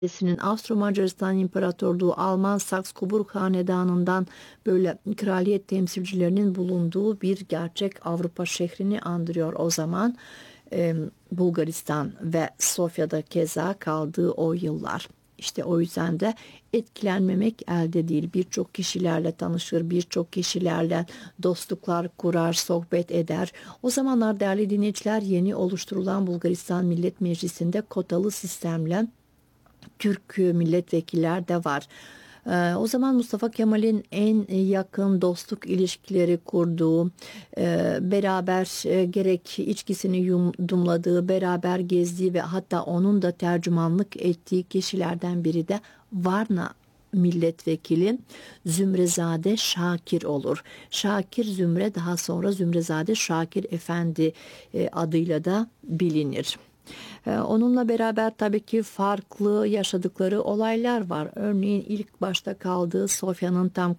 Avstro Macaristan İmparatorluğu, Alman Saks-Coburg Hanedanı'ndan böyle kraliyet temsilcilerinin bulunduğu bir gerçek Avrupa şehrini andırıyor o zaman. Bulgaristan ve Sofya'da keza kaldığı o yıllar. İşte o yüzden de etkilenmemek elde değil. Birçok kişilerle tanışır, birçok kişilerle dostluklar kurar, sohbet eder. O zamanlar değerli dinleyiciler, yeni oluşturulan Bulgaristan Millet Meclisi'nde kotalı sistemle Türk milletvekiller de var. O zaman Mustafa Kemal'in en yakın dostluk ilişkileri kurduğu, beraber gerek içkisini yudumladığı, beraber gezdiği ve hatta onun da tercümanlık ettiği kişilerden biri de Varna milletvekili Zümrezade Şakir olur. Şakir Zümre, daha sonra Zümrezade Şakir Efendi adıyla da bilinir. Onunla beraber tabii ki farklı yaşadıkları olaylar var. Örneğin ilk başta kaldığı Sofya'nın tam